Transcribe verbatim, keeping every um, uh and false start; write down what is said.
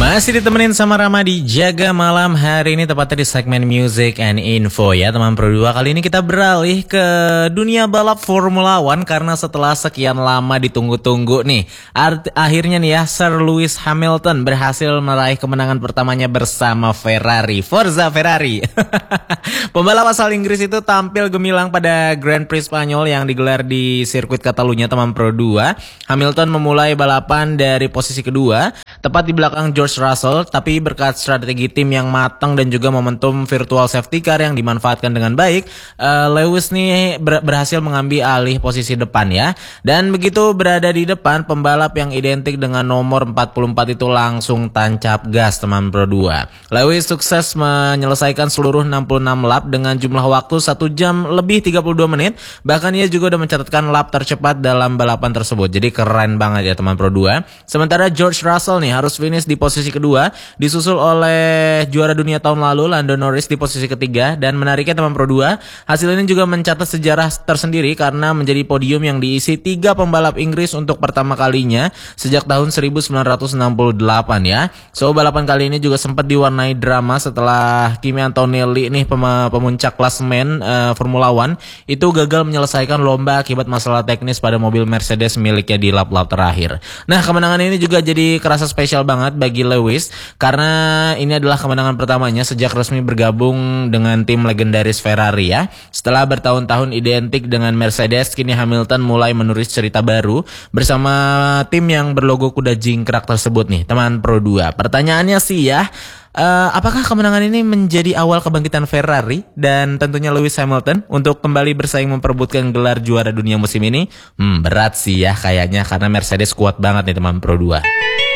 Masih ditemenin sama Rama di Jaga Malam hari ini, tepatnya di segmen Music and Info ya teman Pro dua. Kali ini kita beralih ke dunia balap Formula One karena setelah sekian lama ditunggu-tunggu nih, akhirnya nih ya Sir Lewis Hamilton berhasil meraih kemenangan pertamanya bersama Ferrari. Forza Ferrari. Pembalap asal Inggris itu tampil gemilang pada Grand Prix Spanyol yang digelar di sirkuit Catalunya teman Pro dua. Hamilton memulai balapan dari posisi kedua, tepat di belakang George Russell, tapi berkat strategi tim yang matang dan juga momentum virtual safety car yang dimanfaatkan dengan baik, uh, Lewis nih ber- berhasil mengambil alih posisi depan ya. Dan begitu berada di depan, pembalap yang identik dengan nomor empat puluh empat itu langsung tancap gas teman Pro dua. Lewis sukses menyelesaikan seluruh enam puluh enam lap dengan jumlah waktu satu jam lebih tiga puluh dua menit. Bahkan ia juga udah mencatatkan lap tercepat dalam balapan tersebut. Jadi keren banget ya teman Pro dua. Sementara George Russell nih harus finish di posisi kedua, disusul oleh juara dunia tahun lalu Lando Norris di posisi ketiga. Dan menariknya teman Pro dua, hasil ini juga mencatat sejarah tersendiri karena menjadi podium yang diisi tiga pembalap Inggris untuk pertama kalinya sejak tahun seribu sembilan ratus enam puluh delapan ya. So balapan kali ini juga sempat diwarnai drama setelah Kimi Antonelli nih pem- pemuncak klasemen uh, Formula One itu gagal menyelesaikan lomba akibat masalah teknis pada mobil Mercedes miliknya di lap-lap terakhir. Nah, kemenangan ini juga jadi kerasa spesial banget bagi Lewis karena ini adalah kemenangan pertamanya sejak resmi bergabung dengan tim legendaris Ferrari ya. Setelah bertahun-tahun identik dengan Mercedes, kini Hamilton mulai menulis cerita baru bersama tim yang berlogo kuda jingkrak tersebut nih teman Pro dua. Pertanyaannya sih ya, Uh, apakah kemenangan ini menjadi awal kebangkitan Ferrari dan tentunya Lewis Hamilton untuk kembali bersaing memperebutkan gelar juara dunia musim ini? Hmm, berat sih ya kayaknya karena Mercedes kuat banget nih teman Pro dua.